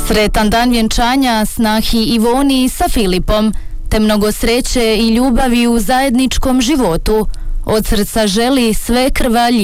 Sretan dan vjenčanja snahi Ivoni sa Filipom, te mnogo sreće i ljubavi u zajedničkom životu. Od srca želi svekrva